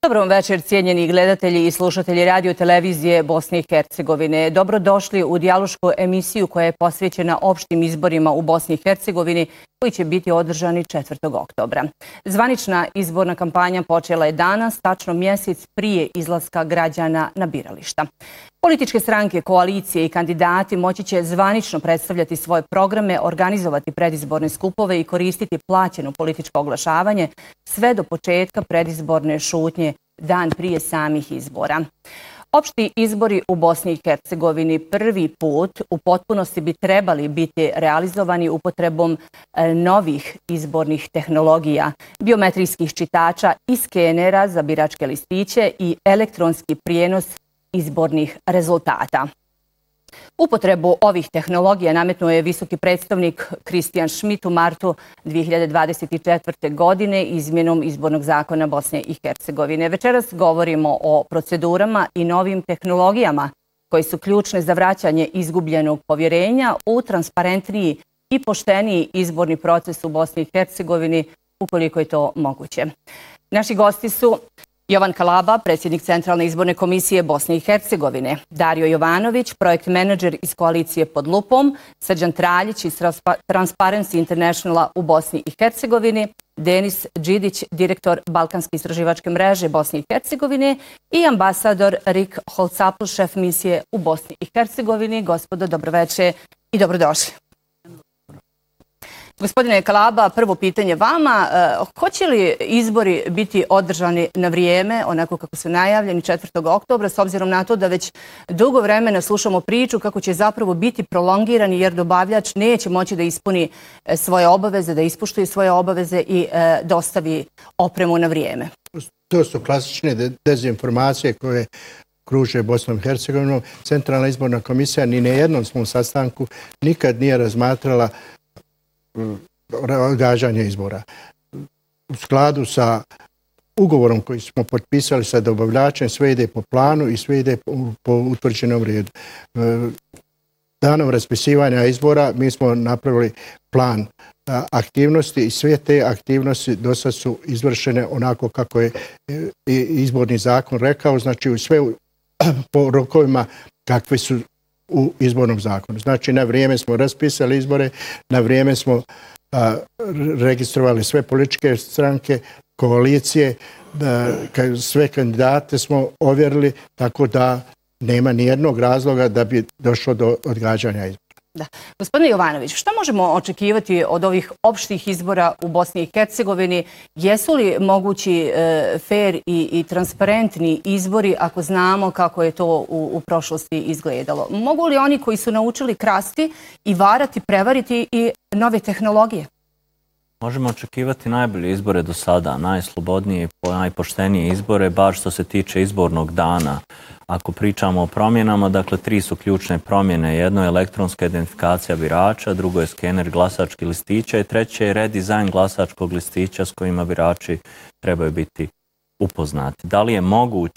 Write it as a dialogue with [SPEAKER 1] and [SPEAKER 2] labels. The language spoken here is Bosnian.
[SPEAKER 1] Dobro vam večer, cijenjeni gledatelji i slušatelji radio televizije Bosne i Hercegovine. Dobrodošli u dijalošku emisiju koja je posvećena opštim izborima u Bosni i Hercegovini koji će biti održani 4. oktobra. Zvanična izborna kampanja počela je danas, tačno mjesec prije izlaska građana na birališta. Političke stranke, koalicije i kandidati moći će zvanično predstavljati svoje programe, organizovati predizborne skupove i koristiti plaćeno političko oglašavanje sve do početka predizborne šutnje dan prije samih izbora. Opšti izbori u Bosni i Hercegovini prvi put u potpunosti bi trebali biti realizovani upotrebom novih izbornih tehnologija, biometrijskih čitača i skenera za biračke listiće i elektronski prijenos izbornih rezultata. Upotrebu ovih tehnologija nametnuo je visoki predstavnik Kristijan Šmit u martu 2024. godine izmjenom izbornog zakona Bosne i Hercegovine. Večeras govorimo o procedurama i novim tehnologijama koje su ključne za vraćanje izgubljenog povjerenja u transparentniji i pošteniji izborni proces u Bosni i Hercegovini, ukoliko je to moguće. Naši gosti su Jovan Kalaba, predsjednik Centralne izborne komisije Bosne i Hercegovine, Dario Jovanović, projekt menadžer iz koalicije Pod lupom, Srđan Traljić iz Transparency Internationala u Bosni i Hercegovini, Denis Đidić, direktor Balkanske istraživačke mreže Bosne i Hercegovine i ambasador Rik Holcapl, šef misije u Bosni i Hercegovini. Gospodo, dobroveče i dobrodošli. Gospodine Kalaba, prvo pitanje vama. Hoće li izbori biti održani na vrijeme, onako kako su najavljeni 4. oktobra, s obzirom na to da već dugo vremena slušamo priču kako će zapravo biti prolongirani jer dobavljač neće moći da ispuni svoje obaveze, da ispuštuje svoje obaveze i dostavi opremu na vrijeme?
[SPEAKER 2] To su klasične dezinformacije koje kruže Bosnom i Hercegovinom. Centralna izborna komisija ni na jednom svom sastanku nikad nije razmatrala odgađanje izbora. U skladu sa ugovorom koji smo potpisali sa dobavljačem, sve ide po planu i sve ide po utvrđenom redu. Danom raspisivanja izbora mi smo napravili plan aktivnosti i sve te aktivnosti do sad su izvršene onako kako je izborni zakon rekao, znači sve po rokovima kakvi su u izbornom zakonu. Znači, na vrijeme smo raspisali izbore, na vrijeme smo registrovali sve političke stranke, koalicije, sve kandidate smo ovjerili, tako da nema nijednog razloga da bi došlo do odgađanja izbora.
[SPEAKER 1] Da. Gospodine Jovanović, šta možemo očekivati od ovih opštih izbora u Bosni i Hercegovini? Jesu li mogući fair i transparentni izbori ako znamo kako je to u prošlosti izgledalo? Mogu li oni koji su naučili krasti i varati, prevariti i nove tehnologije?
[SPEAKER 3] Možemo očekivati najbolje izbore do sada, najslobodnije i najpoštenije izbore, bar što se tiče izbornog dana. Ako pričamo o promjenama, dakle, 3 su ključne promjene. Jedno je elektronska identifikacija birača, drugo je skener glasačkih listića i treće je redizajn glasačkog listića s kojima birači trebaju biti upoznati. Da li je moguće